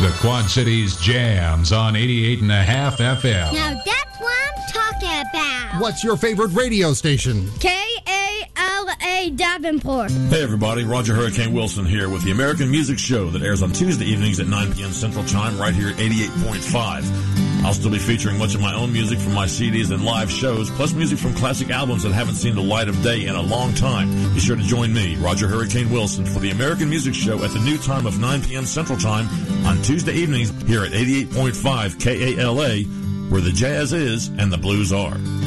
The Quad Cities Jams on 88.5 FM. Now that's what I'm talking about. What's your favorite radio station? KALA Davenport. Hey everybody, Roger Hurricane Wilson here with the American Music Show that airs on Tuesday evenings at 9 p.m. Central Time right here at 88.5. I'll still be featuring much of my own music from my CDs and live shows, plus music from classic albums that haven't seen the light of day in a long time. Be sure to join me, Roger Hurricane Wilson, for the American Music Show at the new time of 9 p.m. Central Time on Tuesday evenings here at 88.5 KALA, where the jazz is and the blues are.